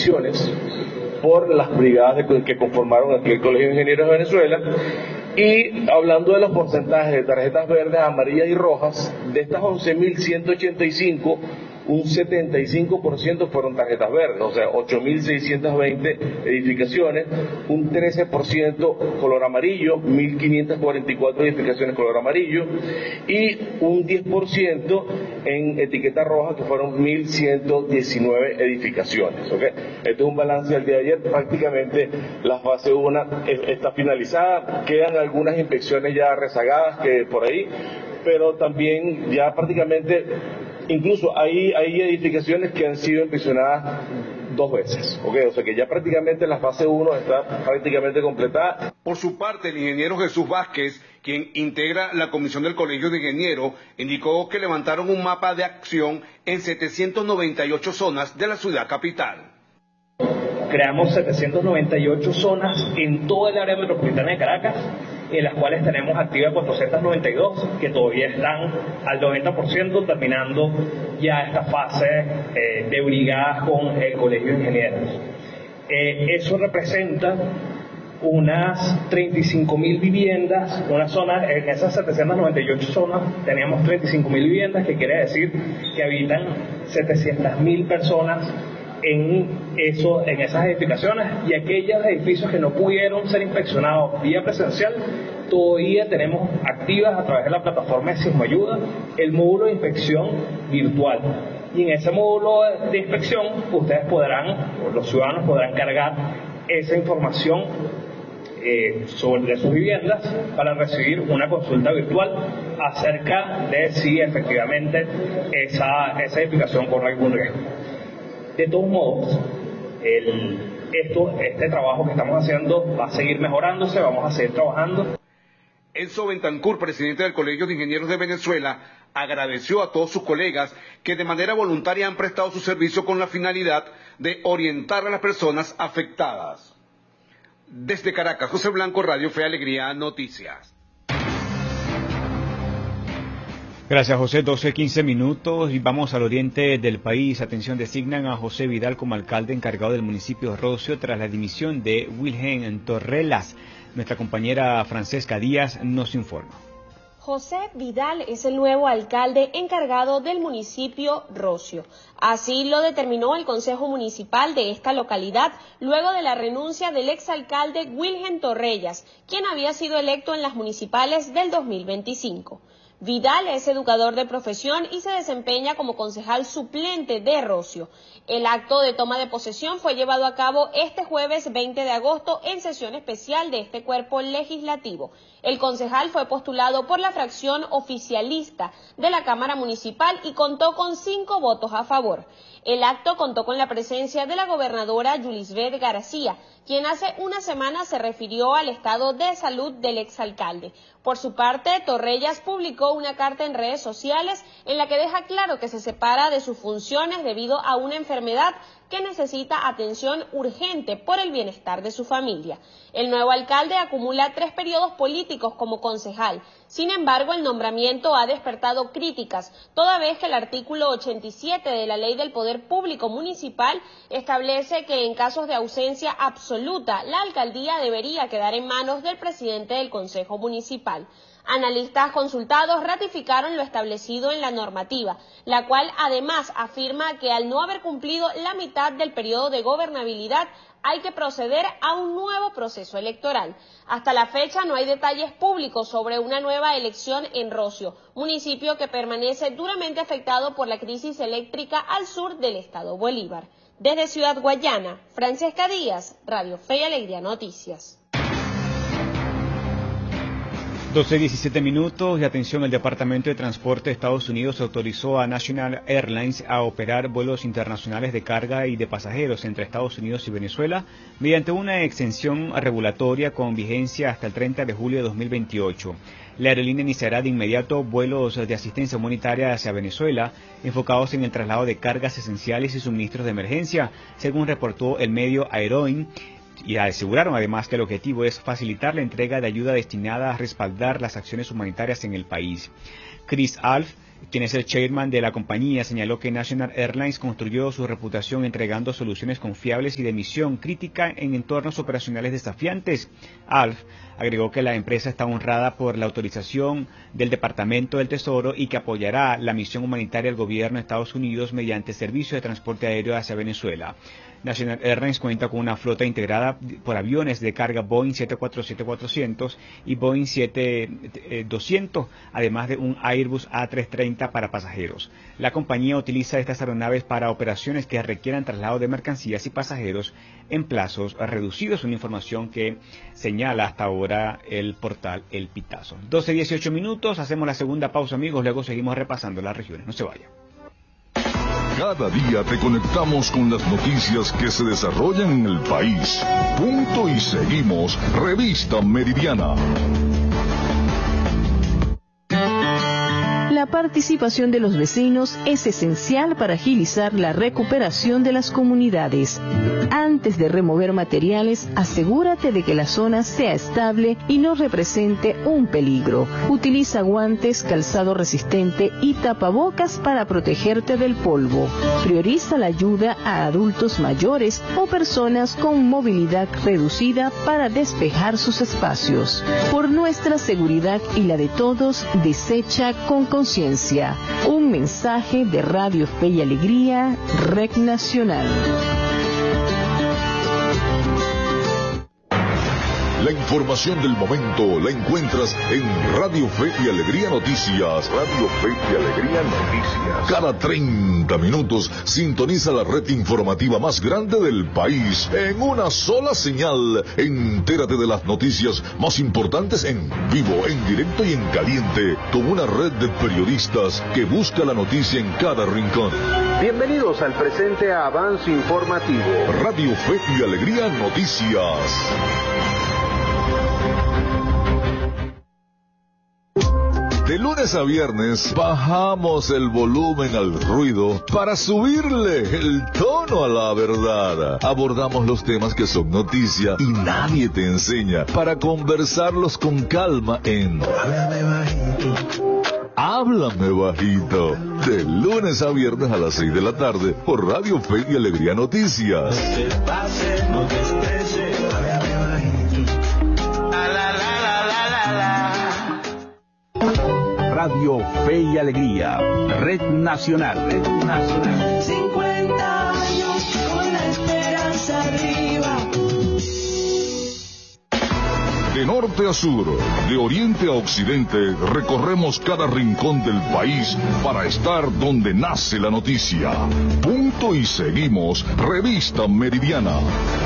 edificaciones por las brigadas que conformaron aquí el Colegio de Ingenieros de Venezuela. Y hablando de los porcentajes de tarjetas verdes, amarillas y rojas, de estas 11.185, un 75% fueron tarjetas verdes, o sea, 8.620 edificaciones, un 13% color amarillo, 1.544 edificaciones color amarillo, y un 10% en etiqueta roja, que fueron 1.119 edificaciones. ¿Okay? Este es un balance del día de ayer. Prácticamente la fase 1 está finalizada, quedan algunas inspecciones ya rezagadas que por ahí, pero también ya prácticamente, incluso hay edificaciones que han sido inspeccionadas 2 veces, ¿okay? O sea que ya prácticamente la fase 1 está prácticamente completada. Por su parte, el ingeniero Jesús Vázquez, quien integra la comisión del Colegio de Ingenieros, indicó que levantaron un mapa de acción en 798 zonas de la ciudad capital. Creamos 798 zonas en toda el área metropolitana de Caracas, en las cuales tenemos activas 492, que todavía están al 90%, terminando ya esta fase de brigadas con el Colegio de Ingenieros. Eso representa unas 35.000 viviendas, una zona, en esas 798 zonas teníamos 35.000 viviendas, que quiere decir que habitan 700.000 personas en esas edificaciones, y aquellos edificios que no pudieron ser inspeccionados vía presencial, todavía tenemos activas a través de la plataforma de Sismoayuda el módulo de inspección virtual. Y en ese módulo de inspección ustedes podrán, o los ciudadanos podrán cargar esa información sobre sus viviendas para recibir una consulta virtual acerca de si efectivamente esa edificación corre algún riesgo. De todos modos, este trabajo que estamos haciendo va a seguir mejorándose, vamos a seguir trabajando. Enzo Bentancur, presidente del Colegio de Ingenieros de Venezuela, agradeció a todos sus colegas que de manera voluntaria han prestado su servicio con la finalidad de orientar a las personas afectadas. Desde Caracas, José Blanco, Radio Fe y Alegría, Noticias. Gracias, José. 12:15 minutos y vamos al oriente del país. Atención, designan a José Vidal como alcalde encargado del municipio de Rocio tras la dimisión de Wilhelm Torrelas. Nuestra compañera Francesca Díaz nos informa. José Vidal es el nuevo alcalde encargado del municipio Rocio. Así lo determinó el Consejo Municipal de esta localidad luego de la renuncia del exalcalde Wilhelm Torrelas, quien había sido electo en las municipales del 2025. Vidal es educador de profesión y se desempeña como concejal suplente de Rocio. El acto de toma de posesión fue llevado a cabo este jueves 20 de agosto en sesión especial de este cuerpo legislativo. El concejal fue postulado por la fracción oficialista de la Cámara Municipal y contó con 5 votos a favor. El acto contó con la presencia de la gobernadora Yulisbeth García, quien hace una semana se refirió al estado de salud del exalcalde. Por su parte, Torrelas publicó una carta en redes sociales en la que deja claro que se separa de sus funciones debido a una enfermedad que necesita atención urgente por el bienestar de su familia. El nuevo alcalde acumula 3 periodos políticos como concejal. Sin embargo, el nombramiento ha despertado críticas, toda vez que el artículo 87 de la Ley del Poder Público Municipal establece que en casos de ausencia absoluta, la alcaldía debería quedar en manos del presidente del Consejo Municipal. Analistas consultados ratificaron lo establecido en la normativa, la cual además afirma que al no haber cumplido la mitad del periodo de gobernabilidad, hay que proceder a un nuevo proceso electoral. Hasta la fecha no hay detalles públicos sobre una nueva elección en Rocio, municipio que permanece duramente afectado por la crisis eléctrica al sur del estado Bolívar. Desde Ciudad Guayana, Francesca Díaz, Radio Fe y Alegría Noticias. 12:17 minutos y atención, el Departamento de Transporte de Estados Unidos autorizó a National Airlines a operar vuelos internacionales de carga y de pasajeros entre Estados Unidos y Venezuela mediante una exención regulatoria con vigencia hasta el 30 de julio de 2028. La aerolínea iniciará de inmediato vuelos de asistencia humanitaria hacia Venezuela, enfocados en el traslado de cargas esenciales y suministros de emergencia, según reportó el medio Aeroin. Y aseguraron además que el objetivo es facilitar la entrega de ayuda destinada a respaldar las acciones humanitarias en el país. Chris Alf, quien es el chairman de la compañía, señaló que National Airlines construyó su reputación entregando soluciones confiables y de misión crítica en entornos operacionales desafiantes. Alf agregó que la empresa está honrada por la autorización del Departamento del Tesoro y que apoyará la misión humanitaria del gobierno de Estados Unidos mediante servicio de transporte aéreo hacia Venezuela. National Airlines cuenta con una flota integrada por aviones de carga Boeing 747-400 y Boeing 7-200, además de un Airbus A330 para pasajeros. La compañía utiliza estas aeronaves para operaciones que requieran traslado de mercancías y pasajeros en plazos reducidos, una información que señala hasta ahora el portal El Pitazo. 12:18 minutos, hacemos la segunda pausa, amigos, luego seguimos repasando las regiones. No se vayan. Cada día te conectamos con las noticias que se desarrollan en el país. Punto y seguimos. Revista Meridiana. La participación de los vecinos es esencial para agilizar la recuperación de las comunidades. Antes de remover materiales, asegúrate de que la zona sea estable y no represente un peligro. Utiliza guantes, calzado resistente y tapabocas para protegerte del polvo. Prioriza la ayuda a adultos mayores o personas con movilidad reducida para despejar sus espacios. Por nuestra seguridad y la de todos, desecha con conciencia. Un mensaje de Radio Fe y Alegría, Red Nacional. La información del momento la encuentras en Radio Fe y Alegría Noticias. Radio Fe y Alegría Noticias. Cada 30 minutos sintoniza la red informativa más grande del país en una sola señal. Entérate de las noticias más importantes en vivo, en directo y en caliente, con una red de periodistas que busca la noticia en cada rincón. Bienvenidos al presente avance informativo. Radio Fe y Alegría Noticias. De lunes a viernes bajamos el volumen al ruido para subirle el tono a la verdad. Abordamos los temas que son noticia y nadie te enseña para conversarlos con calma en Háblame Bajito. Háblame Bajito. De lunes a viernes a las 6 de la tarde por Radio Fe y Alegría Noticias. No te pases, no te estreses, háblame bajito. La, la, la, la, la, la. Radio Fe y Alegría, Red Nacional. Red Nacional. 50 años con la esperanza arriba. De norte a sur, de oriente a occidente, recorremos cada rincón del país para estar donde nace la noticia. Punto y seguimos. Revista Meridiana.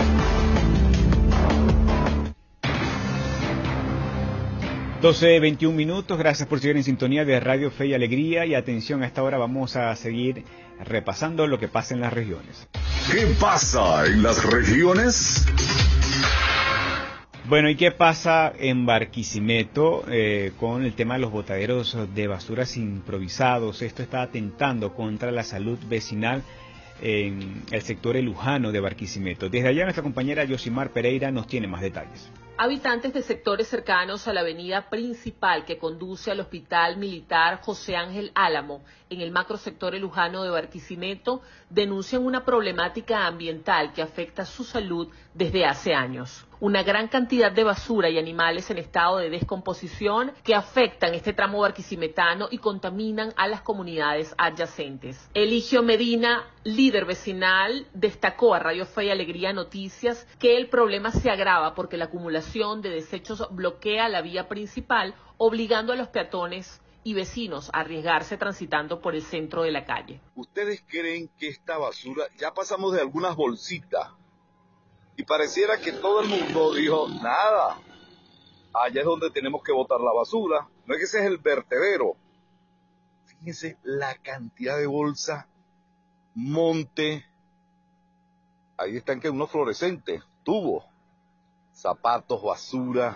12:21 minutos, gracias por seguir en sintonía de Radio Fe y Alegría y atención, a esta hora vamos a seguir repasando lo que pasa en las regiones. ¿Qué pasa en las regiones? Bueno, ¿y qué pasa en Barquisimeto con el tema de los botaderos de basuras improvisados? Esto está atentando contra la salud vecinal en el sector El Lujano de Barquisimeto. Desde allá nuestra compañera Yosimar Pereira nos tiene más detalles. Habitantes de sectores cercanos a la avenida principal que conduce al Hospital Militar José Ángel Álamo, en el macrosector El Lujano de Barquisimeto, denuncian una problemática ambiental que afecta su salud desde hace años. Una gran cantidad de basura y animales en estado de descomposición que afectan este tramo barquisimetano y contaminan a las comunidades adyacentes. Eligio Medina, líder vecinal, destacó a Radio Fe y Alegría Noticias que el problema se agrava porque la acumulación de desechos bloquea la vía principal, obligando a los peatones y vecinos a arriesgarse transitando por el centro de la calle. ¿Ustedes creen que esta basura, ya pasamos de algunas bolsitas, y pareciera que todo el mundo dijo, nada, allá es donde tenemos que botar la basura, no es que ese es el vertedero? Fíjense la cantidad de bolsas, monte, ahí están que unos fluorescentes, tubos, zapatos, basura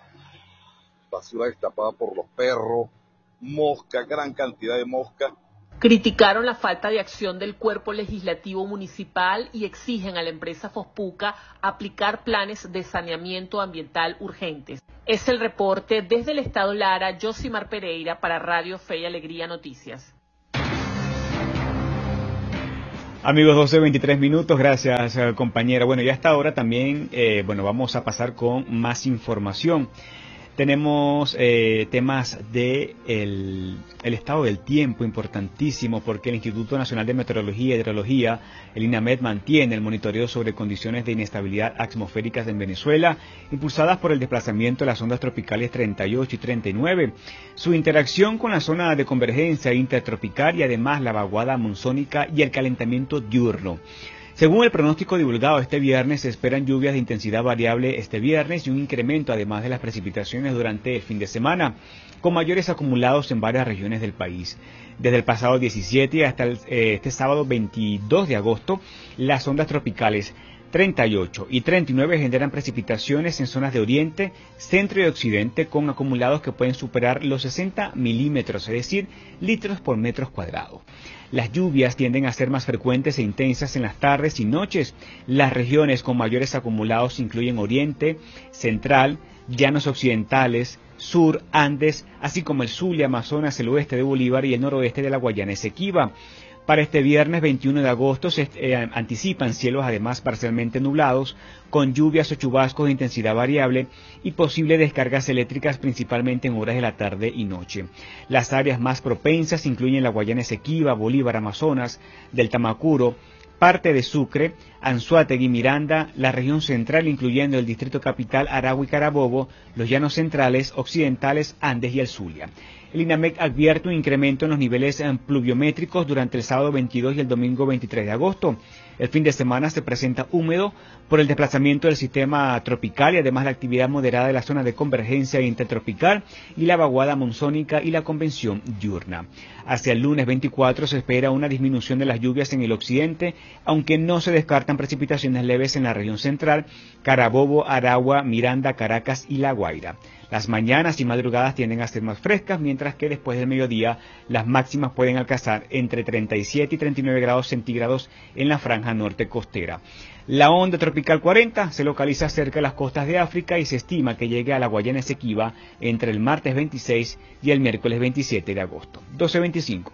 destapada por los perros, mosca, gran cantidad de mosca. Criticaron la falta de acción del cuerpo legislativo municipal y exigen a la empresa Fospuca aplicar planes de saneamiento ambiental urgentes. Es el reporte desde el estado Lara, Josimar Pereira para Radio Fe y Alegría Noticias. Amigos, 12:23 minutos, gracias compañera. Bueno, ya hasta ahora también, vamos a pasar con más información. Tenemos temas de el estado del tiempo importantísimo, porque el Instituto Nacional de Meteorología y Hidrología, el INAMED, mantiene el monitoreo sobre condiciones de inestabilidad atmosféricas en Venezuela, impulsadas por el desplazamiento de las ondas tropicales 38 y 39, su interacción con la zona de convergencia intertropical y además la vaguada monzónica y el calentamiento diurno. Según el pronóstico divulgado este viernes, se esperan lluvias de intensidad variable este viernes y un incremento además de las precipitaciones durante el fin de semana, con mayores acumulados en varias regiones del país. Desde el pasado 17 hasta este sábado 22 de agosto, las ondas tropicales 38 y 39 generan precipitaciones en zonas de oriente, centro y occidente con acumulados que pueden superar los 60 milímetros, es decir, litros por metros cuadrados. Las lluvias tienden a ser más frecuentes e intensas en las tardes y noches. Las regiones con mayores acumulados incluyen Oriente, Central, Llanos Occidentales, Sur, Andes, así como el Zulia, Amazonas, el oeste de Bolívar y el noroeste de la Guayana Esequiba. Para este viernes 21 de agosto se anticipan cielos además parcialmente nublados, con lluvias o chubascos de intensidad variable y posibles descargas eléctricas principalmente en horas de la tarde y noche. Las áreas más propensas incluyen la Guayana Esequiba, Bolívar, Amazonas, del Tamacuro, parte de Sucre, Anzoátegui, Miranda, la región central incluyendo el distrito capital, Aragua y Carabobo, los llanos centrales, occidentales, Andes y el Zulia. El INAMED advierte un incremento en los niveles pluviométricos durante el sábado 22 y el domingo 23 de agosto. El fin de semana se presenta húmedo por el desplazamiento del sistema tropical y además la actividad moderada de la zona de convergencia intertropical y la vaguada monzónica y la convención diurna. Hacia el lunes 24 se espera una disminución de las lluvias en el occidente, aunque no se descartan precipitaciones leves en la región central, Carabobo, Aragua, Miranda, Caracas y La Guaira. Las mañanas y madrugadas tienden a ser más frescas, mientras que después del mediodía las máximas pueden alcanzar entre 37 y 39 grados centígrados en la franja norte costera. La onda tropical 40 se localiza cerca de las costas de África y se estima que llegue a la Guayana Esequiba entre el martes 26 y el miércoles 27 de agosto. 12:25.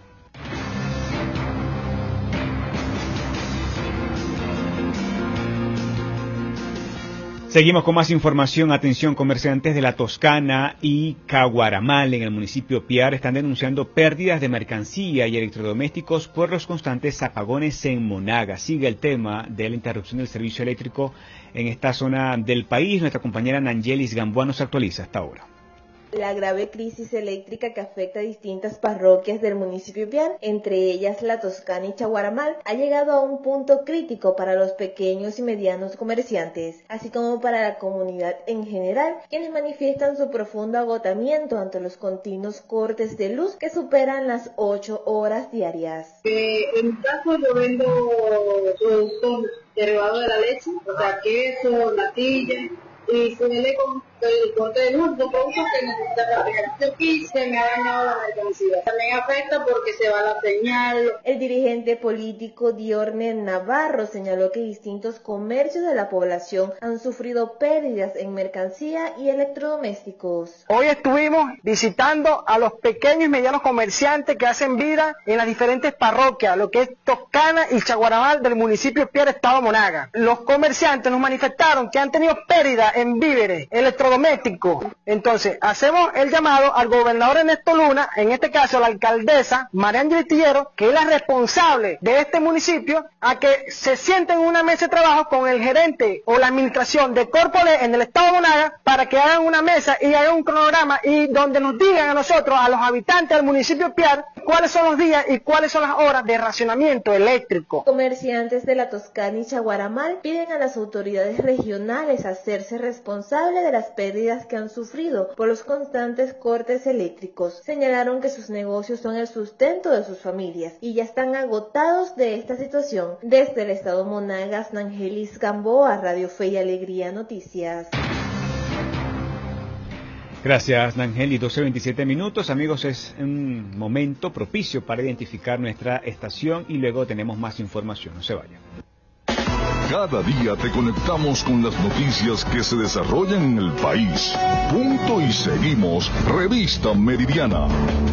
Seguimos con más información. Atención, comerciantes de La Toscana y Caguaramal en el municipio Piar están denunciando pérdidas de mercancía y electrodomésticos por los constantes apagones en Monaga. Sigue el tema de la interrupción del servicio eléctrico en esta zona del país. Nuestra compañera Nangelis Gamboa nos actualiza hasta ahora. La grave crisis eléctrica que afecta a distintas parroquias del municipio Piar, entre ellas La Toscana y Chaguaramal, ha llegado a un punto crítico para los pequeños y medianos comerciantes, así como para la comunidad en general, quienes manifiestan su profundo agotamiento ante los continuos cortes de luz que superan las 8 horas diarias. En mi caso yo vendo productos derivados de la leche, o sea, queso, natilla, y con el corte de luz, no productos que necesitan refrigeración y se me ha dañado la mercancía. También afecta porque se va la señal. El dirigente político Diorne Navarro señaló que distintos comercios de la población han sufrido pérdidas en mercancía y electrodomésticos. Hoy estuvimos visitando a los pequeños y medianos comerciantes que hacen vida en las diferentes parroquias, lo que es Toscana y Chaguaramal del municipio Piar, estado Monaga. Los comerciantes nos manifestaron que han tenido pérdidas en víveres, electrodomésticos. Entonces, hacemos el llamado al gobernador Ernesto Luna, en este caso a la alcaldesa María Ángel Tillero, que es la responsable de este municipio, a que se sienten en una mesa de trabajo con el gerente o la administración de Corpole en el estado de Monaga para que hagan una mesa y hagan un cronograma y donde nos digan a nosotros, a los habitantes del municipio Piar, cuáles son los días y cuáles son las horas de racionamiento eléctrico. Comerciantes de La Toscana y Chaguaramal piden a las autoridades regionales hacerse responsables de las pérdidas que han sufrido por los constantes cortes eléctricos. Señalaron que sus negocios son el sustento de sus familias y ya están agotados de esta situación. Desde el estado Monagas, Nangelis Gamboa, Radio Fe y Alegría Noticias. Gracias, Nangeli. 12:27 minutos. Amigos, es un momento propicio para identificar nuestra estación y luego tenemos más información. No se vayan. Cada día te conectamos con las noticias que se desarrollan en el país. Punto y seguimos. Revista Meridiana.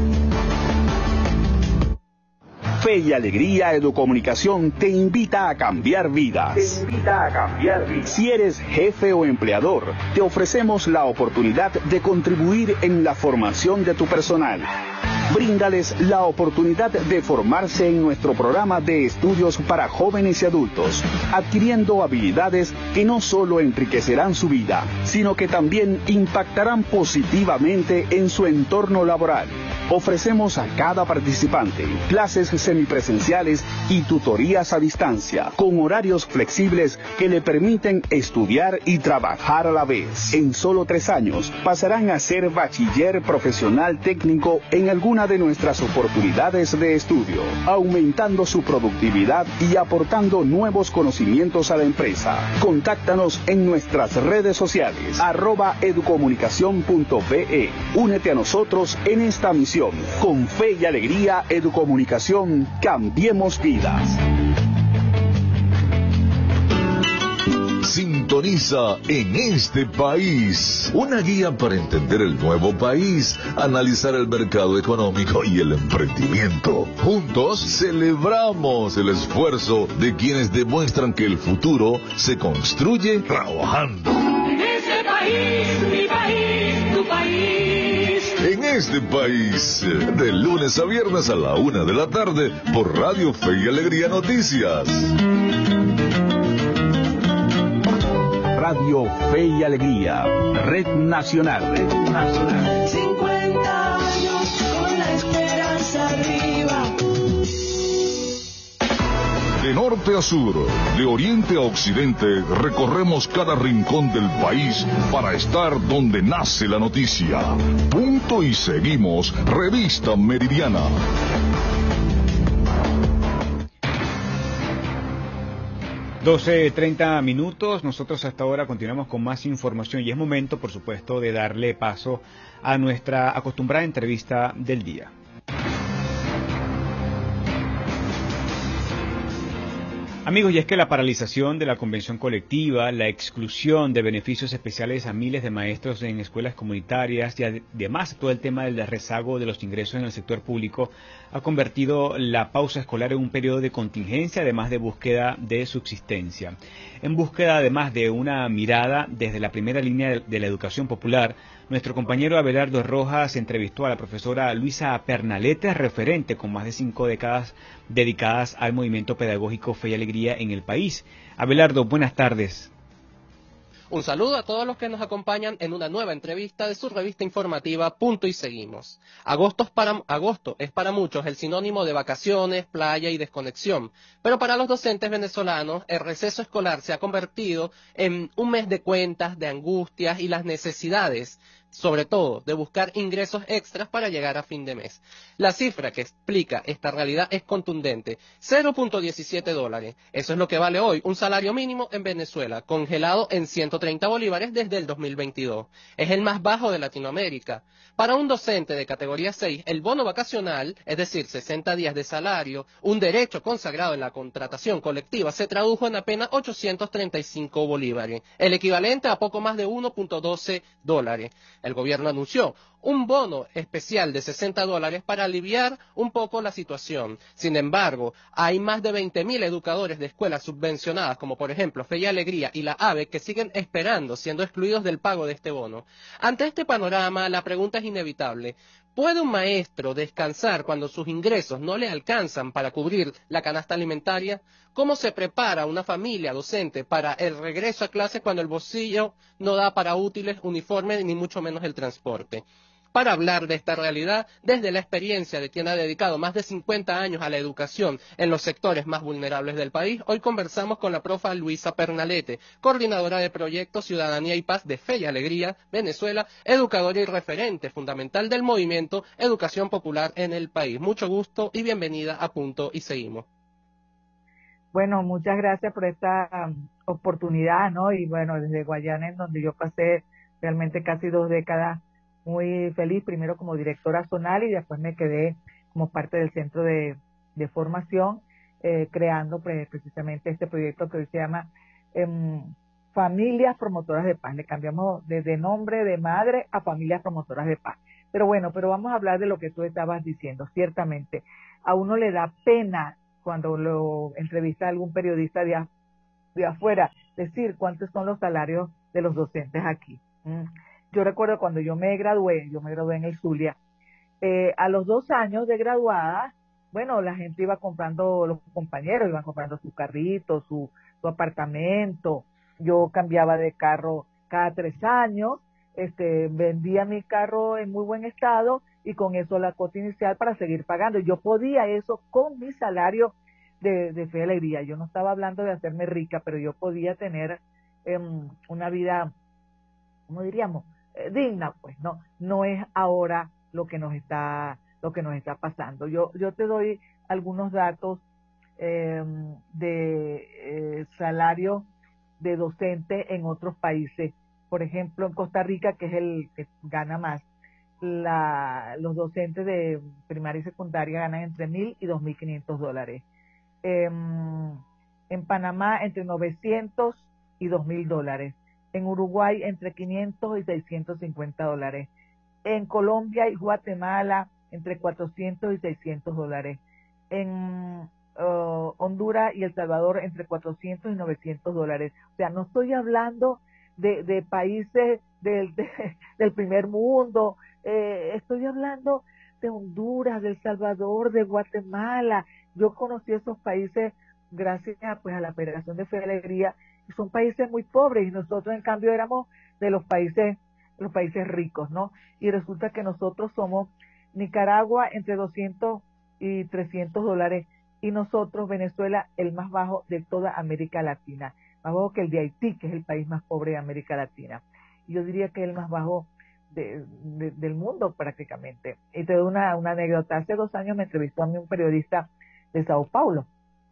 Fe y Alegría Educomunicación te invita a cambiar vidas. Si eres jefe o empleador, te ofrecemos la oportunidad de contribuir en la formación de tu personal. Bríndales la oportunidad de formarse en nuestro programa de estudios para jóvenes y adultos, adquiriendo habilidades que no solo enriquecerán su vida, sino que también impactarán positivamente en su entorno laboral. Ofrecemos a cada participante clases semipresenciales y tutorías a distancia, con horarios flexibles que le permiten estudiar y trabajar a la vez. En solo 3 años pasarán a ser bachiller profesional técnico en alguna de nuestras oportunidades de estudio, aumentando su productividad y aportando nuevos conocimientos a la empresa. Contáctanos en nuestras redes sociales, @educomunicacion.be. Únete a nosotros en esta misión. Con Fe y Alegría Educomunicación, cambiemos vidas. Sintoniza En este País, una guía para entender el nuevo país, analizar el mercado económico y el emprendimiento. Juntos celebramos el esfuerzo de quienes demuestran que el futuro se construye trabajando. En este país, mi país, tu país. En este país, de lunes a viernes a la 1 de la tarde, por Radio Fe y Alegría Noticias. Radio Fe y Alegría, Red Nacional. 50 años con la esperanza arriba. De norte a sur, de oriente a occidente, recorremos cada rincón del país para estar donde nace la noticia. Punto y seguimos. Revista Meridiana. 12:30 minutos. Nosotros hasta ahora continuamos con más información y es momento, por supuesto, de darle paso a nuestra acostumbrada entrevista del día. Amigos, y es que la paralización de la convención colectiva, la exclusión de beneficios especiales a miles de maestros en escuelas comunitarias y además todo el tema del rezago de los ingresos en el sector público ha convertido la pausa escolar en un periodo de contingencia, además de búsqueda de subsistencia. En búsqueda además de una mirada desde la primera línea de la educación popular, nuestro compañero Abelardo Rojas entrevistó a la profesora Luisa Pernalete, referente con más de 5 décadas dedicadas al movimiento pedagógico Fe y Alegría en el país. Abelardo, buenas tardes. Un saludo a todos los que nos acompañan en una nueva entrevista de su revista informativa Punto y Seguimos. Agosto es para muchos el sinónimo de vacaciones, playa y desconexión, pero para los docentes venezolanos el receso escolar se ha convertido en un mes de cuentas, de angustias y las necesidades, sobre todo, de buscar ingresos extras para llegar a fin de mes. La cifra que explica esta realidad es contundente, $0.17. Eso es lo que vale hoy un salario mínimo en Venezuela, congelado en 130 bolívares desde el 2022. Es el más bajo de Latinoamérica. Para un docente de categoría 6, el bono vacacional, es decir, 60 días de salario, un derecho consagrado en la contratación colectiva, se tradujo en apenas 835 bolívares, el equivalente a poco más de $1.12. El gobierno anunció un bono especial de $60 para aliviar un poco la situación. Sin embargo, hay más de 20.000 educadores de escuelas subvencionadas, como por ejemplo Fe y Alegría y la AVE, que siguen esperando, siendo excluidos del pago de este bono. Ante este panorama, la pregunta es inevitable. ¿Puede un maestro descansar cuando sus ingresos no le alcanzan para cubrir la canasta alimentaria? ¿Cómo se prepara una familia docente para el regreso a clases cuando el bolsillo no da para útiles, uniformes ni mucho menos el transporte? Para hablar de esta realidad, desde la experiencia de quien ha dedicado más de 50 años a la educación en los sectores más vulnerables del país, hoy conversamos con la profa Luisa Pernalete, coordinadora de proyectos Ciudadanía y Paz de Fe y Alegría, Venezuela, educadora y referente fundamental del movimiento Educación Popular en el país. Mucho gusto y bienvenida a Punto y Seguimos. Bueno, muchas gracias por esta oportunidad, ¿no? Y bueno, desde Guayana, en donde yo pasé realmente casi 2 décadas muy feliz, primero como directora zonal y después me quedé como parte del centro de formación, creando precisamente este proyecto que hoy se llama Familias Promotoras de Paz. Le cambiamos de nombre de madre a Familias Promotoras de Paz. Pero bueno, vamos a hablar de lo que tú estabas diciendo. Ciertamente, a uno le da pena cuando lo entrevista algún periodista de afuera, decir cuántos son los salarios de los docentes aquí. Yo recuerdo cuando yo me gradué en el Zulia, a los 2 años de graduada, bueno, la gente iba comprando, los compañeros iban comprando su carrito, su apartamento. Yo cambiaba de carro cada 3 años, vendía mi carro en muy buen estado y con eso la cuota inicial para seguir pagando. Yo podía eso con mi salario de Fe y Alegría. Yo no estaba hablando de hacerme rica, pero yo podía tener una vida, ¿cómo diríamos? Digna, pues, no es ahora lo que nos está pasando. Yo te doy algunos datos de salario de docente en otros países. Por ejemplo, en Costa Rica, que es el que gana más, los docentes de primaria y secundaria ganan entre $1,000 y $2,500. En Panamá, entre $900 y $2,000. En Uruguay, entre $500 y $650. En Colombia y Guatemala, entre $400 y $600. En Honduras y El Salvador, entre $400 y $900. O sea, no estoy hablando de países del primer mundo, estoy hablando de Honduras, de El Salvador, de Guatemala. Yo conocí esos países gracias a la Federación de Fe y Alegría, y son países muy pobres, y nosotros en cambio éramos de los países ricos, ¿no? Y resulta que nosotros somos Nicaragua entre $200 y $300, y nosotros, Venezuela, el más bajo de toda América Latina, más bajo que el de Haití, que es el país más pobre de América Latina. Y yo diría que es el más bajo del mundo prácticamente. Y te doy una anécdota. Hace 2 años me entrevistó a mí un periodista de Sao Paulo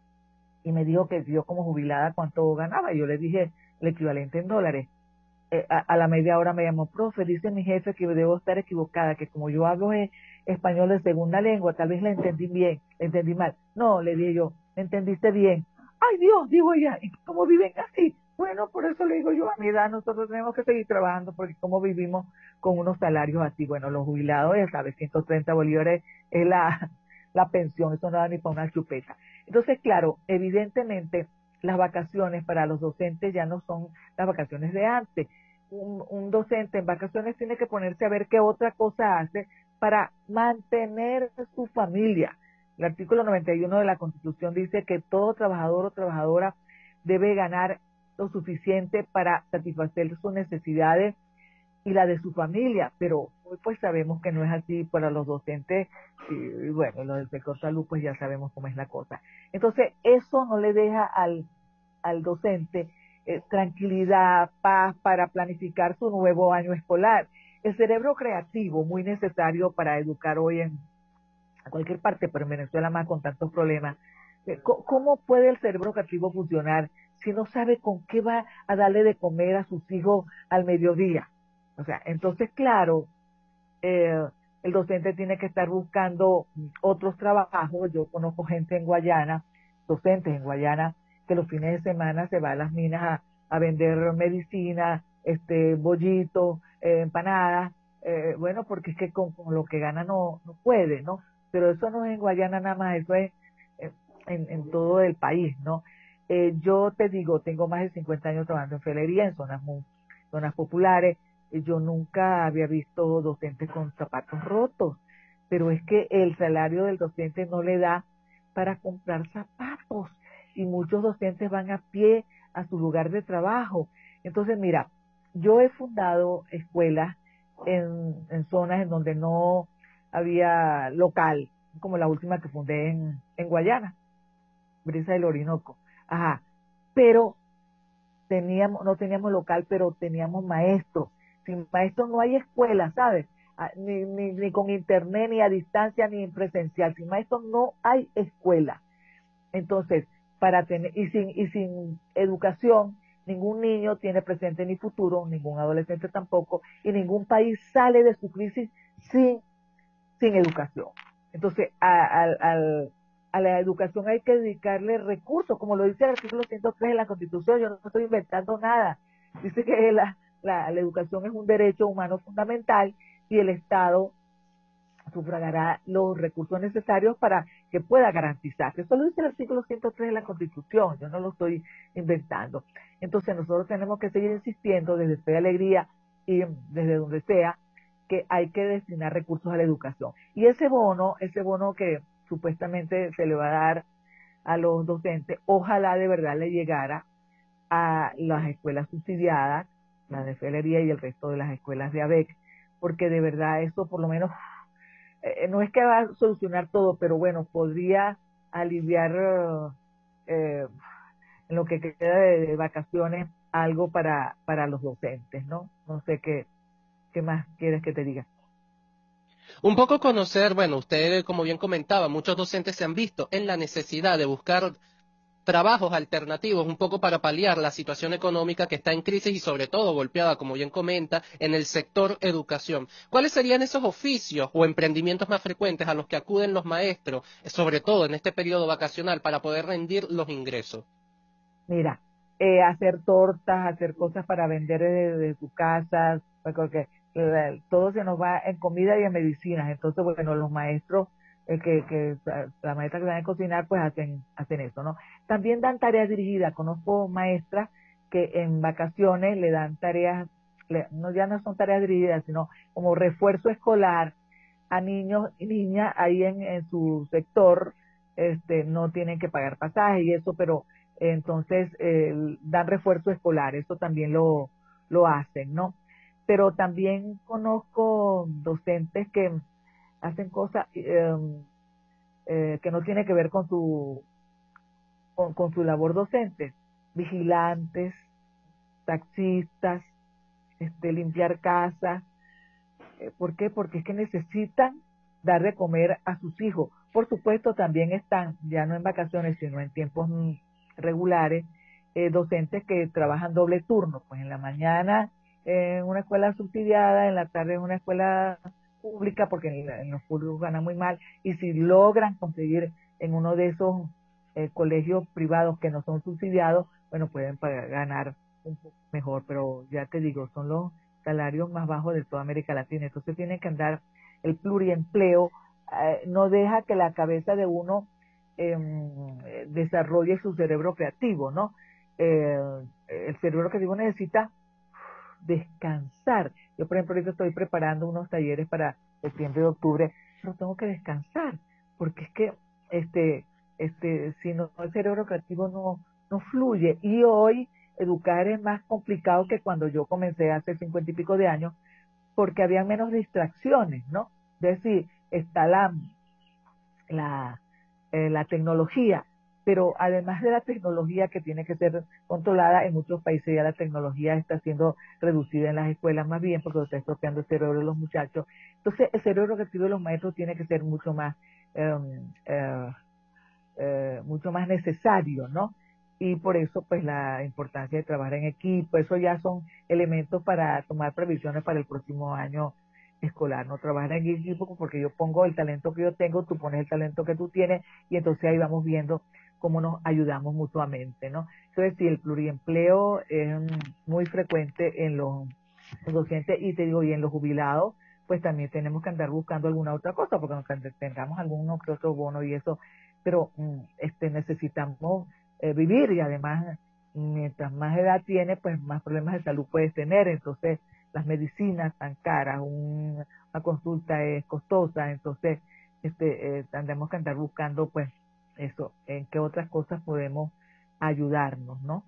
y me dijo que yo como jubilada cuánto ganaba. Y yo le dije el equivalente en dólares. A la media hora me llamó: profe, dice mi jefe que debo estar equivocada, que como yo hablo español de segunda lengua, tal vez la entendí bien, la entendí mal. No, le dije yo, ¿me entendiste bien? Ay Dios, digo ya, ¿y cómo viven así? Bueno, por eso le digo yo, a mi edad nosotros tenemos que seguir trabajando, porque como vivimos con unos salarios así. Bueno, los jubilados, ya sabes, 130 bolívares es la pensión, eso no da ni para una chupeta. Entonces, claro, evidentemente las vacaciones para los docentes ya no son las vacaciones de antes. Un docente en vacaciones tiene que ponerse a ver qué otra cosa hace para mantener su familia. El artículo 91 de la Constitución dice que todo trabajador o trabajadora debe ganar lo suficiente para satisfacer sus necesidades y la de su familia, pero hoy pues sabemos que no es así para los docentes, y bueno, los del sector salud pues ya sabemos cómo es la cosa. Entonces eso no le deja al docente tranquilidad, paz para planificar su nuevo año escolar. El cerebro creativo, muy necesario para educar hoy en cualquier parte, pero en Venezuela más con tantos problemas. ¿Cómo puede el cerebro creativo funcionar si no sabe con qué va a darle de comer a sus hijos al mediodía? O sea, entonces, claro, el docente tiene que estar buscando otros trabajos. Yo conozco gente en Guayana, docentes en Guayana, que los fines de semana se va a las minas a vender medicina, bollitos, empanadas, bueno, porque es que con lo que gana no puede, ¿no? Pero eso no es en Guayana nada más, eso es en todo el país, ¿no? Yo te digo, tengo más de 50 años trabajando en hotelería, en zonas populares. Yo nunca había visto docentes con zapatos rotos, pero es que el salario del docente no le da para comprar zapatos, y muchos docentes van a pie a su lugar de trabajo. Entonces, mira, yo he fundado escuelas en zonas en donde no había local, como la última que fundé en Guayana, Brisa del Orinoco. Ajá, pero no teníamos local, pero teníamos maestros. Sin maestros no hay escuela, ¿sabes? Ni con internet, ni a distancia, ni en presencial. Sin maestros no hay escuela. Entonces, sin educación ningún niño tiene presente ni futuro, ningún adolescente tampoco, y ningún país sale de su crisis sin educación. Entonces, a la educación hay que dedicarle recursos, como lo dice el artículo 103 de la Constitución. Yo no estoy inventando nada. Dice que la educación es un derecho humano fundamental y el Estado sufragará los recursos necesarios para que pueda garantizarse. Eso lo dice el artículo 103 de la Constitución, yo no lo estoy inventando. Entonces nosotros tenemos que seguir insistiendo desde Fe y Alegría y desde donde sea, que hay que destinar recursos a la educación. Y ese bono que supuestamente se le va a dar a los docentes, ojalá de verdad le llegara a las escuelas subsidiadas, la de Fe y Alegría y el resto de las escuelas de ABEC, porque de verdad eso por lo menos no es que va a solucionar todo, pero bueno, podría aliviar en lo que queda de vacaciones algo para los docentes, ¿no? No sé qué más quieres que te diga. Un poco conocer, bueno, usted como bien comentaba, muchos docentes se han visto en la necesidad de buscar trabajos alternativos un poco para paliar la situación económica que está en crisis y sobre todo golpeada, como bien comenta, en el sector educación. ¿Cuáles serían esos oficios o emprendimientos más frecuentes a los que acuden los maestros, sobre todo en este periodo vacacional, para poder rendir los ingresos? Mira, hacer tortas, hacer cosas para vender de sus casas, porque todo se nos va en comida y en medicinas. Entonces, bueno, los maestros la maestra que van a cocinar, pues hacen eso, ¿no? También dan tareas dirigidas. Conozco maestras que en vacaciones le dan tareas, ya no son tareas dirigidas, sino como refuerzo escolar a niños y niñas ahí en su sector, no tienen que pagar pasaje y eso, pero entonces dan refuerzo escolar, eso también lo hacen, ¿no? Pero también conozco docentes que hacen cosas que no tienen que ver con su labor docente, vigilantes, taxistas, limpiar casas. ¿Por qué? Porque es que necesitan dar de comer a sus hijos. Por supuesto, también están, ya no en vacaciones, sino en tiempos regulares, docentes que trabajan doble turno, pues en la mañana en una escuela subsidiada, en la tarde en una escuela pública, porque en los públicos ganan muy mal, y si logran conseguir en uno de esos colegios privados que no son subsidiados, bueno, pueden ganar un poco mejor, pero ya te digo, son los salarios más bajos de toda América Latina. Entonces tienen que andar, el pluriempleo no deja que la cabeza de uno desarrolle su cerebro creativo, ¿no? El cerebro creativo necesita descansar. Yo, por ejemplo, ahorita estoy preparando unos talleres para septiembre y octubre, pero tengo que descansar, porque es que si no, el cerebro creativo no fluye. Y hoy educar es más complicado que cuando yo comencé hace 50 y pico de años, porque había menos distracciones, ¿no? Es decir, está la tecnología, pero además de la tecnología que tiene que ser controlada, en muchos países ya la tecnología está siendo reducida en las escuelas más bien porque está estropeando el cerebro de los muchachos. Entonces el cerebro creativo de los maestros tiene que ser mucho más necesario, ¿no? Y por eso pues la importancia de trabajar en equipo, eso ya son elementos para tomar previsiones para el próximo año escolar, no trabajar en equipo porque yo pongo el talento que yo tengo, tú pones el talento que tú tienes y entonces ahí vamos viendo cómo nos ayudamos mutuamente, ¿no? Entonces, sí, el pluriempleo es muy frecuente en los docentes y te digo, y en los jubilados, pues también tenemos que andar buscando alguna otra cosa, porque aunque tengamos alguno que otro bono y eso, pero necesitamos vivir y además, mientras más edad tiene, pues más problemas de salud puedes tener, entonces las medicinas están caras, una consulta es costosa, entonces tendremos que andar buscando pues eso, en qué otras cosas podemos ayudarnos, ¿no?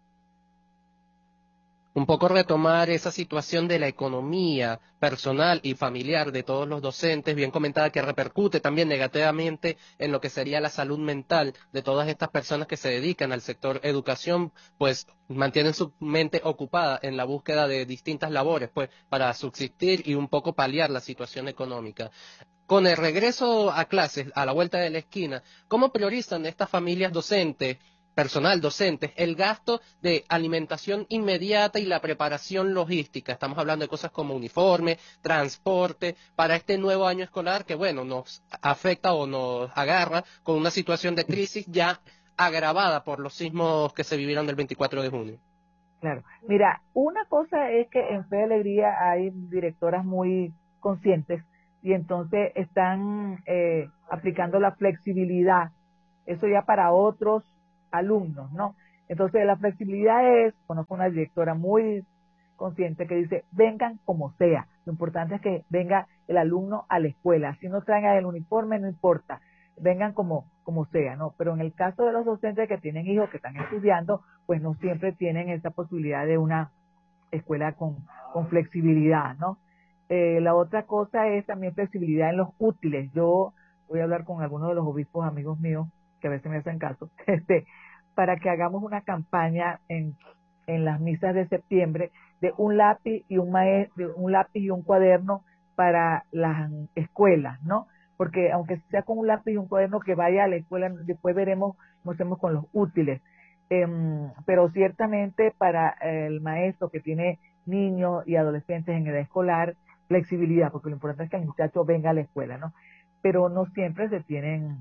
Un poco retomar esa situación de la economía personal y familiar de todos los docentes, bien comentada, que repercute también negativamente en lo que sería la salud mental de todas estas personas que se dedican al sector educación, pues mantienen su mente ocupada en la búsqueda de distintas labores, pues para subsistir y un poco paliar la situación económica. Con el regreso a clases, a la vuelta de la esquina, ¿cómo priorizan estas familias docentes personal, docentes, el gasto de alimentación inmediata y la preparación logística. Estamos hablando de cosas como uniforme, transporte, para este nuevo año escolar que, bueno, nos afecta o nos agarra con una situación de crisis ya agravada por los sismos que se vivieron del 24 de junio. Claro. Mira, una cosa es que en Fe y Alegría hay directoras muy conscientes y entonces están aplicando la flexibilidad. Eso ya para otros alumnos, ¿no? Entonces la flexibilidad es, conozco una directora muy consciente que dice, vengan como sea. Lo importante es que venga el alumno a la escuela. Si no traigan el uniforme, no importa. Vengan como sea, ¿no? Pero en el caso de los docentes que tienen hijos que están estudiando, pues no siempre tienen esa posibilidad de una escuela con flexibilidad, ¿no? La otra cosa es también flexibilidad en los útiles. Yo voy a hablar con algunos de los obispos amigos míos, que a veces me hacen caso, para que hagamos una campaña en las misas de septiembre de un lápiz y un cuaderno para las escuelas, ¿no? Porque aunque sea con un lápiz y un cuaderno que vaya a la escuela, después veremos cómo hacemos con los útiles. Pero ciertamente para el maestro que tiene niños y adolescentes en edad escolar, flexibilidad, porque lo importante es que el muchacho venga a la escuela, ¿no? Pero no siempre se tienen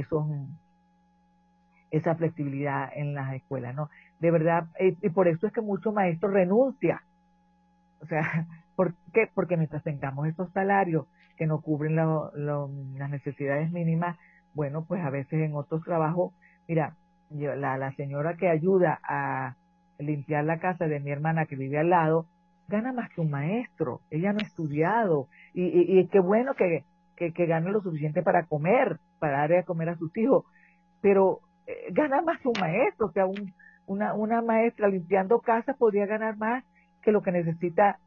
esa flexibilidad en las escuelas, ¿no? De verdad, y por eso es que muchos maestros renuncian. O sea, ¿por qué? Porque mientras tengamos esos salarios que no cubren las necesidades mínimas, bueno, pues a veces en otros trabajos, mira, la señora que ayuda a limpiar la casa de mi hermana que vive al lado, gana más que un maestro. Ella no ha estudiado. Y qué bueno que gane lo suficiente para comer, para darle a comer a sus hijos. Pero gana más que un maestro. O sea, una maestra limpiando casas podría ganar más que lo que necesita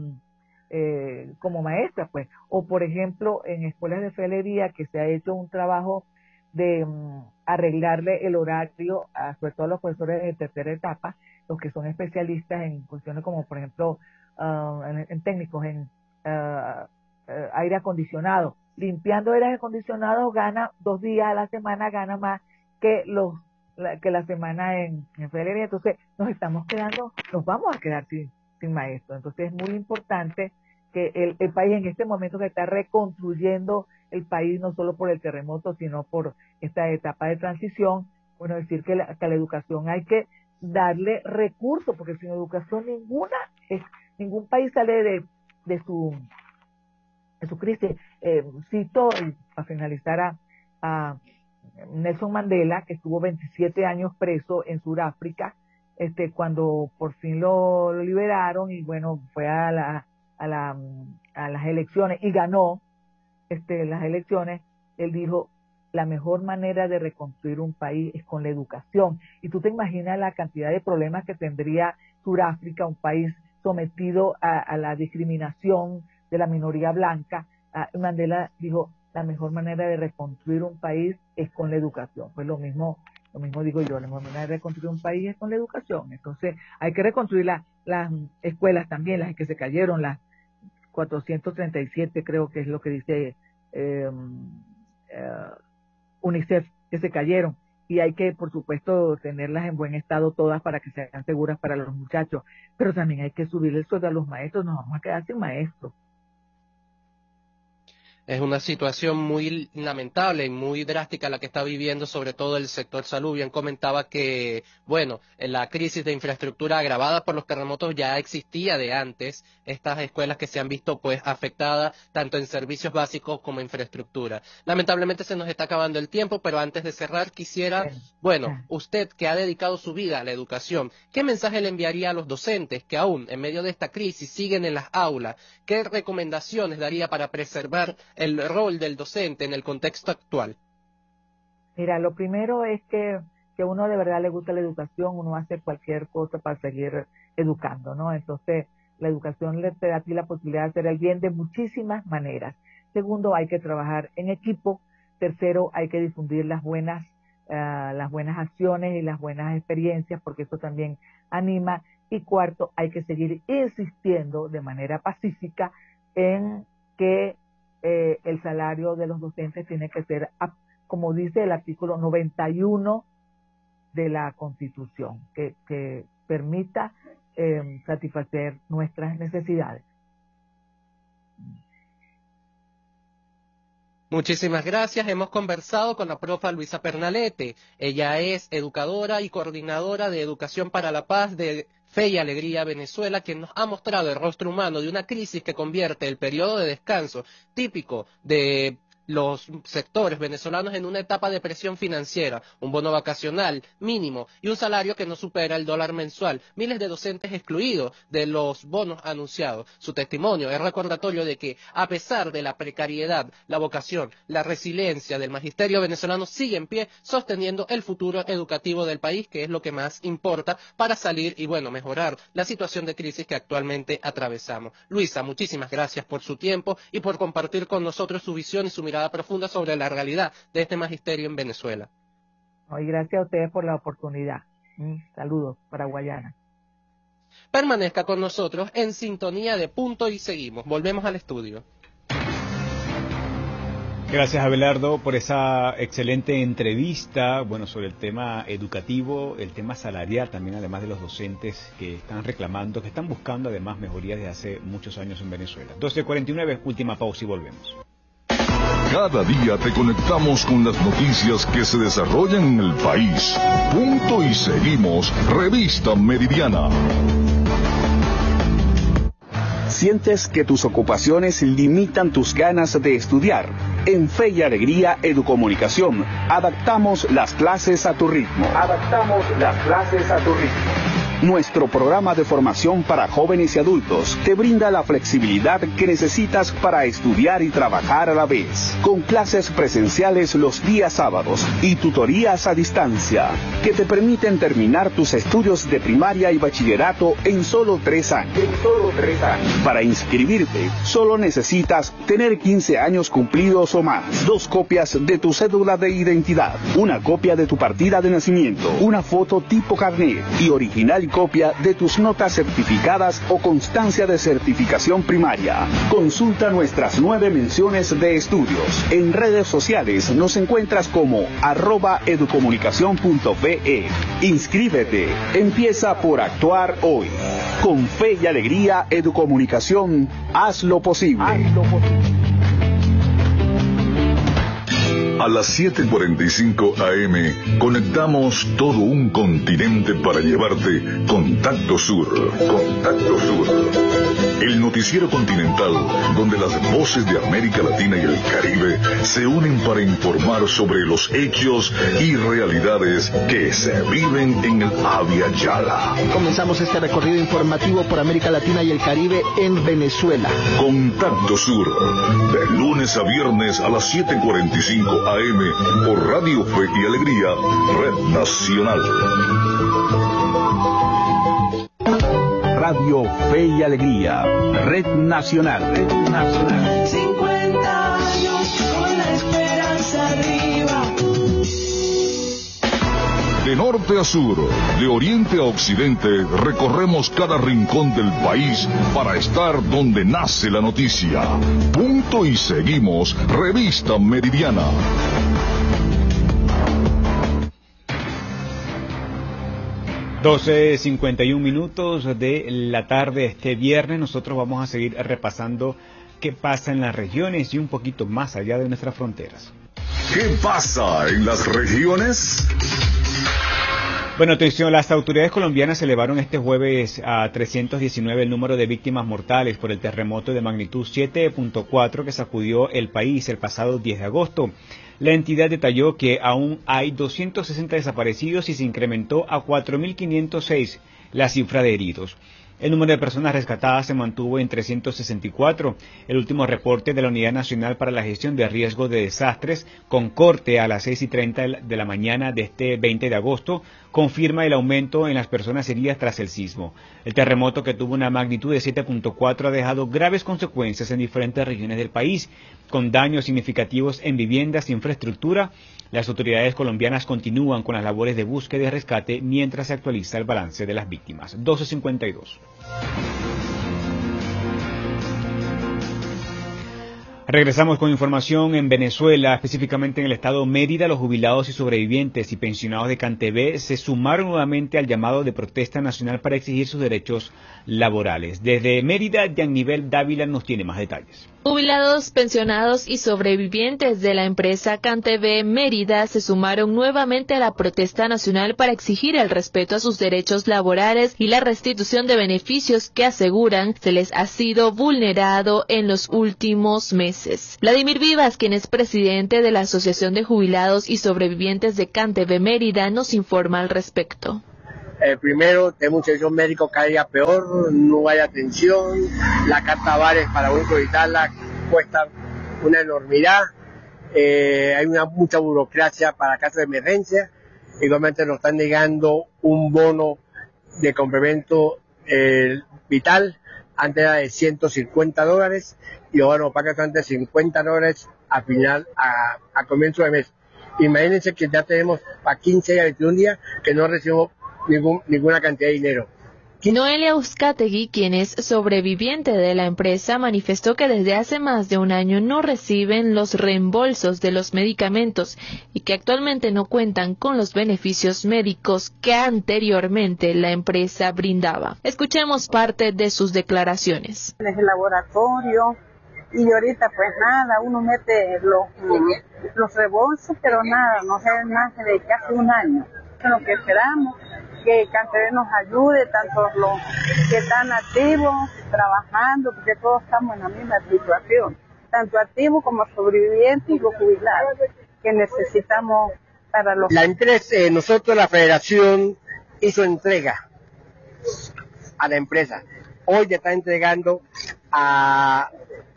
como maestra, pues. O, por ejemplo, en escuelas de felería que se ha hecho un trabajo de arreglarle el horario, sobre todo a los profesores de tercera etapa, los que son especialistas en cuestiones como, por ejemplo, en técnicos, en aire acondicionado. Limpiando aire acondicionado gana 2 días a la semana, gana más que la semana en felería. Entonces nos vamos a quedar sin maestros. Entonces es muy importante que el país en este momento que está reconstruyendo el país, no solo por el terremoto, sino por esta etapa de transición, bueno, decir que la educación hay que darle recursos, porque sin educación ningún país sale de su crisis. Cito, para finalizar, a Nelson Mandela, que estuvo 27 años preso en Sudáfrica, cuando por fin lo liberaron y bueno, fue a las elecciones y ganó las elecciones. Él dijo, la mejor manera de reconstruir un país es con la educación. Y tú te imaginas la cantidad de problemas que tendría Sudáfrica, un país sometido a la discriminación de la minoría blanca. Mandela dijo, la mejor manera de reconstruir un país es con la educación. Pues lo mismo digo yo, la mejor manera de reconstruir un país es con la educación. Entonces hay que reconstruir las escuelas también, las que se cayeron, las 437 creo que es lo que dice UNICEF, que se cayeron, y hay que, por supuesto, tenerlas en buen estado todas para que sean seguras para los muchachos, pero también hay que subir el sueldo a los maestros, nos vamos a quedar sin maestros. Es una situación muy lamentable y muy drástica la que está viviendo sobre todo el sector salud. Bien comentaba que, bueno, la crisis de infraestructura agravada por los terremotos ya existía de antes. Estas escuelas que se han visto pues afectadas tanto en servicios básicos como en infraestructura. Lamentablemente se nos está acabando el tiempo, pero antes de cerrar quisiera, bueno, usted que ha dedicado su vida a la educación, ¿qué mensaje le enviaría a los docentes que aún en medio de esta crisis siguen en las aulas? ¿Qué recomendaciones daría para preservar el rol del docente en el contexto actual? Mira, lo primero es que a uno de verdad le gusta la educación, uno hace cualquier cosa para seguir educando, ¿no? Entonces, la educación le da a ti la posibilidad de hacer el bien de muchísimas maneras. Segundo, hay que trabajar en equipo. Tercero, hay que difundir las buenas acciones y las buenas experiencias, porque eso también anima. Y cuarto, hay que seguir insistiendo de manera pacífica en que el salario de los docentes tiene que ser, como dice el artículo 91 de la Constitución, que permita satisfacer nuestras necesidades. Muchísimas gracias. Hemos conversado con la profa Luisa Pernalete. Ella es educadora y coordinadora de Educación para la Paz de Fe y Alegría Venezuela, quien nos ha mostrado el rostro humano de una crisis que convierte el periodo de descanso típico de los sectores venezolanos en una etapa de presión financiera, un bono vacacional mínimo y un salario que no supera el dólar mensual, miles de docentes excluidos de los bonos anunciados. Su testimonio es recordatorio de que, a pesar de la precariedad, la vocación, la resiliencia del magisterio venezolano sigue en pie, sosteniendo el futuro educativo del país, que es lo que más importa para salir y, mejorar la situación de crisis que actualmente atravesamos. Luisa, muchísimas gracias por su tiempo y por compartir con nosotros su visión y su mirada profunda sobre la realidad de este magisterio en Venezuela. Y gracias a ustedes por la oportunidad. Saludos para Guayana. Permanezca con nosotros en sintonía de Punto y Seguimos. Volvemos al estudio. Gracias, Abelardo, por esa excelente entrevista, sobre el tema educativo, el tema salarial también, además de los docentes que están reclamando, que están buscando además mejorías desde hace muchos años en Venezuela. 12:49, última pausa y volvemos. Cada día te conectamos con las noticias que se desarrollan en el país. Punto y Seguimos, Revista Meridiana. ¿Sientes que tus ocupaciones limitan tus ganas de estudiar? En Fe y Alegría Educomunicación, adaptamos las clases a tu ritmo. Nuestro programa de formación para jóvenes y adultos te brinda la flexibilidad que necesitas para estudiar y trabajar a la vez, con clases presenciales los días sábados y tutorías a distancia, que te permiten terminar tus estudios de primaria y bachillerato en solo 3 años. Para inscribirte, solo necesitas tener 15 años cumplidos o más, 2 copias de tu cédula de identidad, una copia de tu partida de nacimiento, una foto tipo carnet y original copia de tus notas certificadas o constancia de certificación primaria. Consulta nuestras 9 menciones de estudios. En redes sociales nos encuentras como @educomunicacion.be. Inscríbete. Empieza por actuar hoy. Con Fe y Alegría Educomunicación, haz lo posible. A las 7:45 AM conectamos todo un continente para llevarte Contacto Sur. El noticiero continental donde las voces de América Latina y el Caribe se unen para informar sobre los hechos y realidades que se viven en el Abya Yala. Comenzamos este recorrido informativo por América Latina y el Caribe en Venezuela. Contacto Sur, de lunes a viernes a las 7:45 AM por Radio Fe y Alegría, Red Nacional. Radio Fe y Alegría, Red Nacional. 50 años con la esperanza arriba. De norte a sur, de oriente a occidente, recorremos cada rincón del país para estar donde nace la noticia. Punto y Seguimos, Revista Meridiana. (12:51) de la tarde este viernes. Nosotros vamos a seguir repasando qué pasa en las regiones y un poquito más allá de nuestras fronteras. ¿Qué pasa en las regiones? Atención, las autoridades colombianas elevaron este jueves a 319 el número de víctimas mortales por el terremoto de magnitud 7.4 que sacudió el país el pasado 10 de agosto. La entidad detalló que aún hay 260 desaparecidos y se incrementó a 4.506 la cifra de heridos. El número de personas rescatadas se mantuvo en 364. El último reporte de la Unidad Nacional para la Gestión de Riesgo de Desastres, con corte a las 6:30 de la mañana de este 20 de agosto, confirma el aumento en las personas heridas tras el sismo. El terremoto, que tuvo una magnitud de 7.4, ha dejado graves consecuencias en diferentes regiones del país, con daños significativos en viviendas e infraestructura. Las autoridades colombianas continúan con las labores de búsqueda y rescate mientras se actualiza el balance de las víctimas. 12:52. Regresamos con información en Venezuela, específicamente en el estado Mérida. Los jubilados y sobrevivientes y pensionados de CanTV se sumaron nuevamente al llamado de protesta nacional para exigir sus derechos laborales. Desde Mérida, Yanivel Dávila nos tiene más detalles. Jubilados, pensionados y sobrevivientes de la empresa CanTV Mérida se sumaron nuevamente a la protesta nacional para exigir el respeto a sus derechos laborales y la restitución de beneficios que aseguran se les ha sido vulnerado en los últimos meses. Vladimir Vivas, quien es presidente de la Asociación de Jubilados y Sobrevivientes de CanTV Mérida, nos informa al respecto. Primero, tenemos un servicio médico cada día peor, no hay atención, la carta bares para uno solicitarla cuesta una enormidad, hay mucha burocracia para casos de emergencia, igualmente nos están negando un bono de complemento vital, antes era de $150 y ahora nos pagan antes $50 a comienzo de mes. Imagínense que ya tenemos para 15 días, 21 días que no recibimos ninguna cantidad de dinero. Noelia Uzcategui, quien es sobreviviente de la empresa, manifestó que desde hace más de un año no reciben los reembolsos de los medicamentos y que actualmente no cuentan con los beneficios médicos que anteriormente la empresa brindaba. Escuchemos parte de sus declaraciones. En el laboratorio y ahorita pues nada, uno mete los reembolsos, pero nada, no sé más de casi un año. Lo que esperamos que CanTV nos ayude, tanto los que están activos, trabajando, porque todos estamos en la misma situación, tanto activos como sobrevivientes y los jubilados, que necesitamos para los... Nosotros, la federación, hizo entrega a la empresa. Hoy ya está entregando al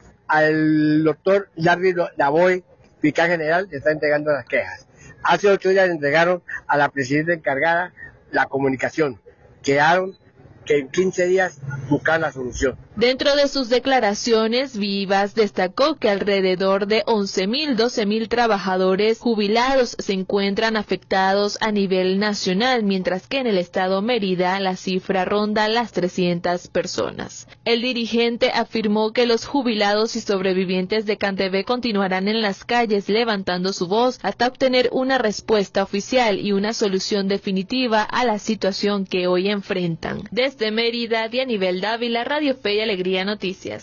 doctor Larry Lavoy, fiscal general, le está entregando las quejas. Hace 8 días le entregaron a la presidenta encargada la comunicación. Quedaron que en 15 días buscar la solución. Dentro de sus declaraciones, Vivas destacó que alrededor de 11.000, 12.000 trabajadores jubilados se encuentran afectados a nivel nacional, mientras que en el estado Mérida la cifra ronda las 300 personas. El dirigente afirmó que los jubilados y sobrevivientes de CanTV continuarán en las calles levantando su voz hasta obtener una respuesta oficial y una solución definitiva a la situación que hoy enfrentan. Desde Mérida, Yanivel Dávila, Radio Fe y Alegría Noticias.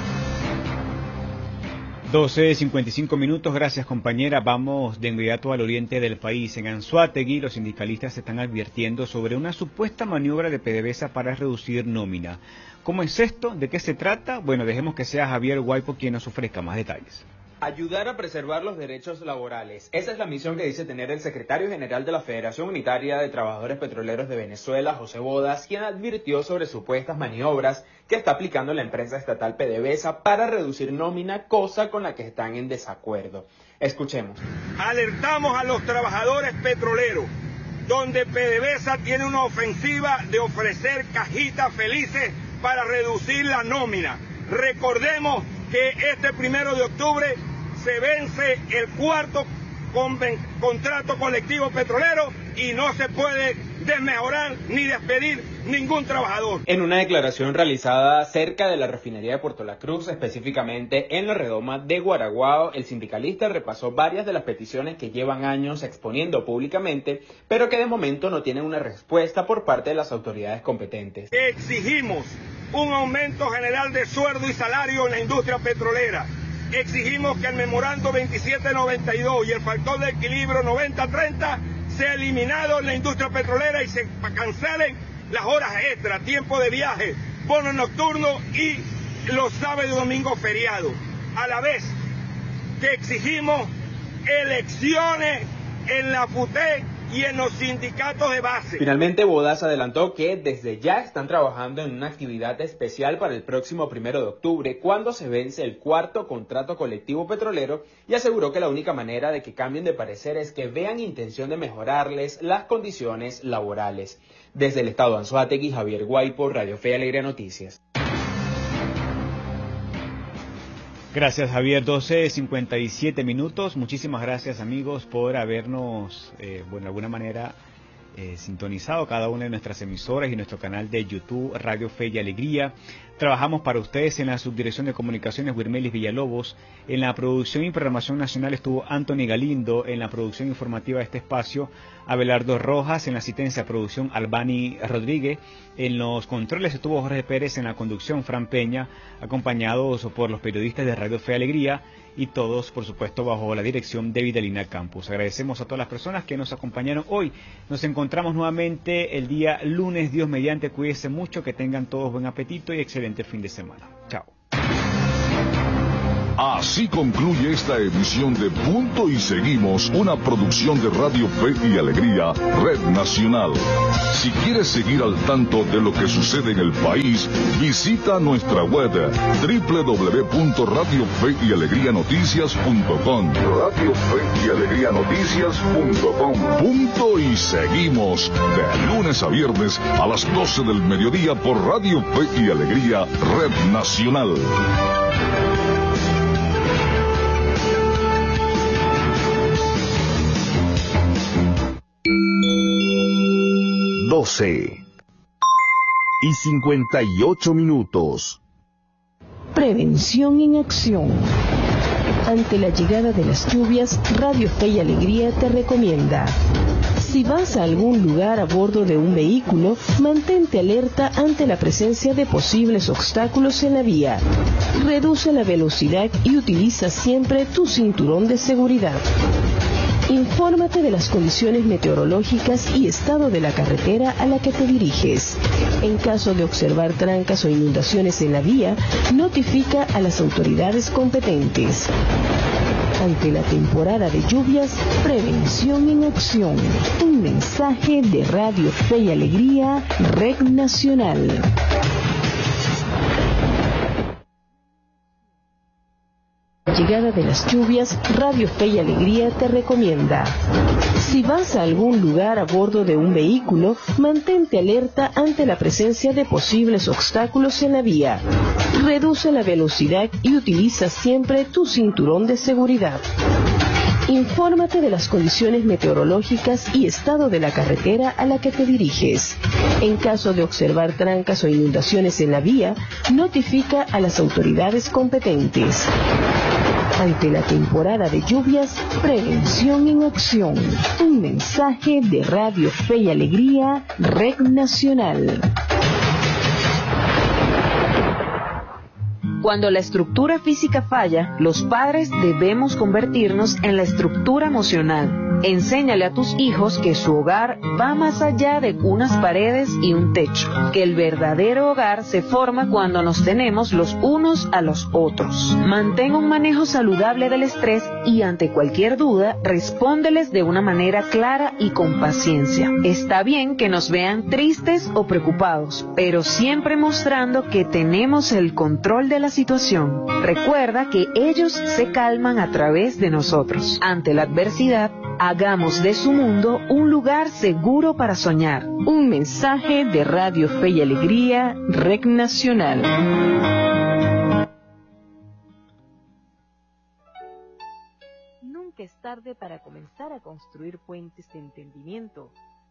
12:55, gracias compañera. Vamos de inmediato al oriente del país. En Anzoátegui, los sindicalistas están advirtiendo sobre una supuesta maniobra de PDVSA para reducir nómina. ¿Cómo es esto? ¿De qué se trata? Bueno, dejemos que sea Javier Guaipo quien nos ofrezca más detalles. Ayudar a preservar los derechos laborales. Esa es la misión que dice tener el secretario general de la Federación Unitaria de Trabajadores Petroleros de Venezuela, José Bodas, quien advirtió sobre supuestas maniobras que está aplicando la empresa estatal PDVSA para reducir nómina, cosa con la que están en desacuerdo. Escuchemos. Alertamos a los trabajadores petroleros, donde PDVSA tiene una ofensiva de ofrecer cajitas felices para reducir la nómina. Recordemos que este 1 de octubre se vence el 4º contrato colectivo petrolero y no se puede desmejorar ni despedir ningún trabajador. En una declaración realizada cerca de la refinería de Puerto La Cruz, específicamente en la redoma de Guaraguao, el sindicalista repasó varias de las peticiones que llevan años exponiendo públicamente, pero que de momento no tienen una respuesta por parte de las autoridades competentes. Exigimos un aumento general de sueldo y salario en la industria petrolera. Exigimos que el memorando 2792 y el factor de equilibrio 90-30 sea eliminado en la industria petrolera y se cancelen las horas extras, tiempo de viaje, bono nocturno y los sábados y domingos feriados. A la vez que exigimos elecciones en la FUTEC y en los sindicatos de base. Finalmente, Bodas adelantó que desde ya están trabajando en una actividad especial para el próximo 1 de octubre, cuando se vence el 4º contrato colectivo petrolero, y aseguró que la única manera de que cambien de parecer es que vean intención de mejorarles las condiciones laborales. Desde el estado de Anzoátegui, Javier Guaipo, Radio Fe y Alegría Noticias. Gracias, Javier. 12:57. Muchísimas gracias, amigos, por habernos, de alguna manera sintonizado cada una de nuestras emisoras y nuestro canal de YouTube Radio Fe y Alegría. Trabajamos para ustedes en la Subdirección de Comunicaciones Wirmelis Villalobos. En la producción y programación nacional estuvo Anthony Galindo. En la producción informativa de este espacio, Abelardo Rojas. En la asistencia a producción, Albani Rodríguez. En los controles estuvo Jorge Pérez. En la conducción, Fran Peña, acompañados por los periodistas de Radio Fe y Alegría. Y todos, por supuesto, bajo la dirección de Vidalina Campos. Agradecemos a todas las personas que nos acompañaron hoy. Nos encontramos nuevamente el día lunes, Dios mediante. Cuídense mucho, que tengan todos buen apetito y excelente fin de semana. Chao. Así concluye esta edición de Punto y Seguimos, una producción de Radio Fe y Alegría, Red Nacional. Si quieres seguir al tanto de lo que sucede en el país, visita nuestra web www.radiofeyalegrianoticias.com. Radio Fe y Alegría Noticias.com. Punto y Seguimos, de lunes a viernes a las 12 del mediodía por Radio Fe y Alegría, Red Nacional. y 58 minutos. Prevención en acción. Ante la llegada de las lluvias, Radio Fe y Alegría te recomienda: si vas a algún lugar a bordo de un vehículo, mantente alerta ante la presencia de posibles obstáculos en la vía. Reduce la velocidad y utiliza siempre tu cinturón de seguridad. Infórmate de las condiciones meteorológicas y estado de la carretera a la que te diriges. En caso de observar trancas o inundaciones en la vía, notifica a las autoridades competentes. Ante la temporada de lluvias, prevención en acción. Un mensaje de Radio Fe y Alegría, Red Nacional. Llegada de las lluvias, Radio Fe y Alegría te recomienda: si vas a algún lugar a bordo de un vehículo, mantente alerta ante la presencia de posibles obstáculos en la vía. Reduce la velocidad y utiliza siempre tu cinturón de seguridad. Infórmate de las condiciones meteorológicas y estado de la carretera a la que te diriges. En caso de observar trancas o inundaciones en la vía, notifica a las autoridades competentes. Ante la temporada de lluvias, prevención en acción. Un mensaje de Radio Fe y Alegría, Red Nacional. Cuando la estructura física falla, los padres debemos convertirnos en la estructura emocional. Enséñale a tus hijos que su hogar va más allá de unas paredes y un techo, que el verdadero hogar se forma cuando nos tenemos los unos a los otros. Mantén un manejo saludable del estrés y ante cualquier duda, respóndeles de una manera clara y con paciencia. Está bien que nos vean tristes o preocupados, pero siempre mostrando que tenemos el control de la situación. Recuerda que ellos se calman a través de nosotros. Ante la adversidad, hagamos de su mundo un lugar seguro para soñar. Un mensaje de Radio Fe y Alegría, Red Nacional. Nunca es tarde para comenzar a construir puentes de entendimiento.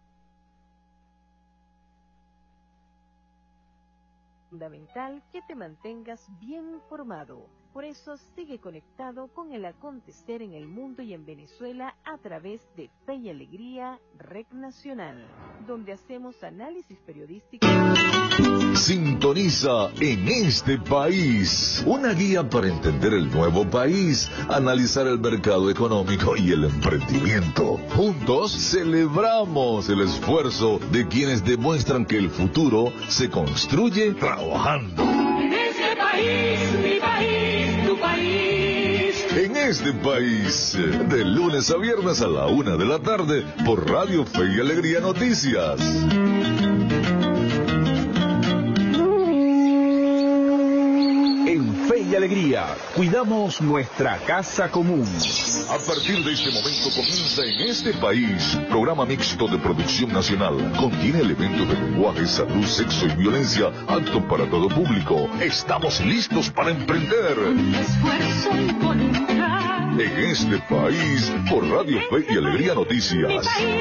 Fundamental que te mantengas bien informado. Por eso sigue conectado con el acontecer en el mundo y en Venezuela a través de Fe y Alegría, Red Nacional, donde hacemos análisis periodístico. Sintoniza En Este País, una guía para entender el nuevo país, analizar el mercado económico y el emprendimiento. Juntos celebramos el esfuerzo de quienes demuestran que el futuro se construye trabajando. En este país, mi país, tu país. En Este País, de lunes a viernes a la 1 de la tarde por Radio Fe y Alegría Noticias. En Fe y Alegría, cuidamos nuestra casa común. A partir de este momento comienza En Este País, programa mixto de producción nacional. Contiene elementos de lenguaje, salud, sexo y violencia, apto para todo público. Estamos listos para emprender. Esfuerzo y voluntad. En Este País, por Radio Fe y Alegría Noticias.